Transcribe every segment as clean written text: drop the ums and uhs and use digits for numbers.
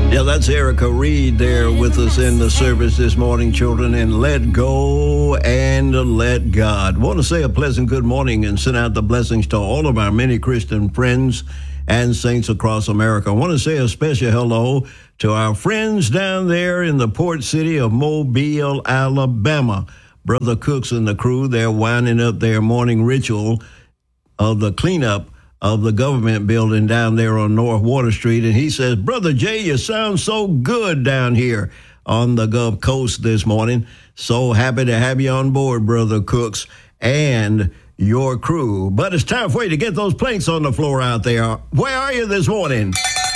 Yeah, that's Erica Reed there with us in the service this morning, children, and let go and let God. Want to say a pleasant good morning and send out the blessings to all of our many Christian friends and saints across America. I want to say a special hello to our friends down there in the port city of Mobile, Alabama. Brother Cooks and the crew, they're winding up their morning ritual of the cleanup of the government building down there on North Water Street. And he says, Brother Jay, you sound so good down here on the Gulf Coast this morning. So happy to have you on board, Brother Cooks, and your crew. But it's time for you to get those plates on the floor out there. Where are you this morning?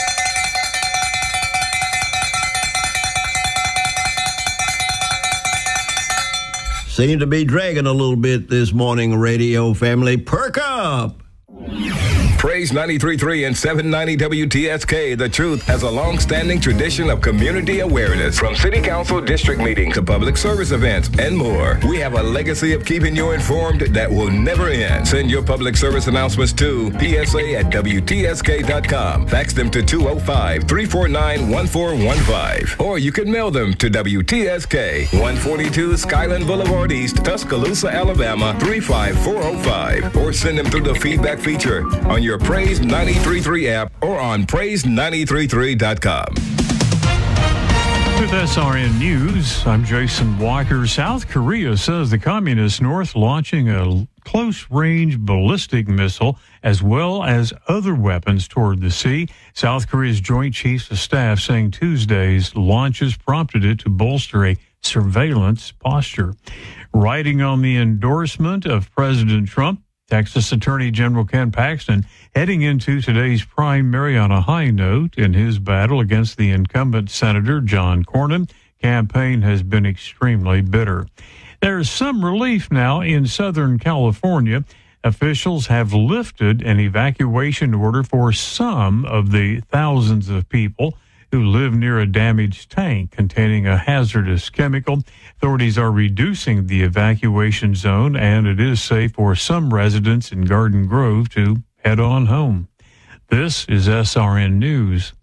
Seem to be dragging a little bit this morning, radio family. Perk up! Praise 93.3 and 790 WTSK. The Truth has a long-standing tradition of community awareness, from city council district meetings to public service events and more. We have a legacy of keeping you informed that will never end. Send your public service announcements to PSA@WTSK.com. Fax them to 205-349-1415. Or you can mail them to WTSK, 142 Skyland Boulevard East, Tuscaloosa, Alabama, 35405. Or send them through the feedback feature on your Praise 93.3 app or on praise933.com. With SRN News, I'm Jason Walker. South Korea says the Communist North launching a close-range ballistic missile as well as other weapons toward the sea. South Korea's Joint Chiefs of Staff saying Tuesday's launches prompted it to bolster a surveillance posture. Writing on the endorsement of President Trump, Texas Attorney General Ken Paxton heading into today's primary on a high note in his battle against the incumbent Senator John Cornyn. Campaign has been extremely bitter. There is some relief now in Southern California. Officials have lifted an evacuation order for some of the thousands of people who live near a damaged tank containing a hazardous chemical. Authorities are reducing the evacuation zone, and it is safe for some residents in Garden Grove to head on home. This is SRN News.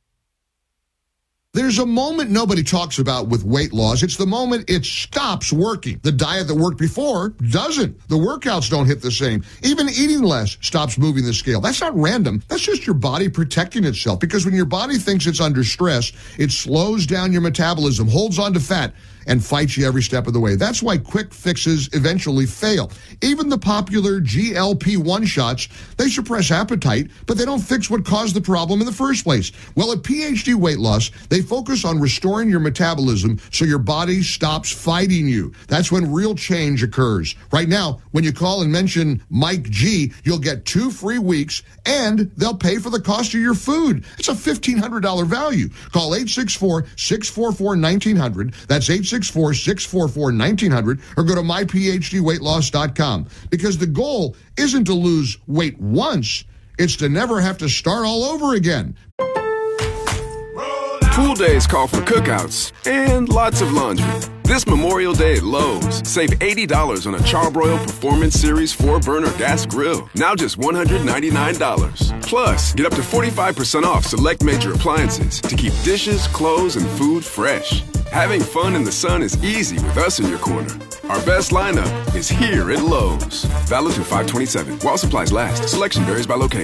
There's a moment nobody talks about with weight loss. It's the moment it stops working. The diet that worked before doesn't. The workouts don't hit the same. Even eating less stops moving the scale. That's not random. That's just your body protecting itself. Because when your body thinks it's under stress, it slows down your metabolism, holds on to fat, and fights you every step of the way. That's why quick fixes eventually fail. Even the popular GLP-1 shots, they suppress appetite, but they don't fix what caused the problem in the first place. Well, at PhD Weight Loss, they focus on restoring your metabolism so your body stops fighting you. That's when real change occurs. Right now, when you call and mention Mike G, you'll get 2 free weeks, and they'll pay for the cost of your food. It's a $1,500 value. Call 864-644-1900. That's 864-644-1900, or go to myphdweightloss.com. Because the goal isn't to lose weight once, it's to never have to start all over again. Pool days call for cookouts and lots of laundry. This Memorial Day at Lowe's, save $80 on a Charbroil Performance Series 4-burner gas grill. Now just $199. Plus, get up to 45% off select major appliances to keep dishes, clothes, and food fresh. Having fun in the sun is easy with us in your corner. Our best lineup is here at Lowe's. Valid through 5/27. While supplies last. Selection varies by location.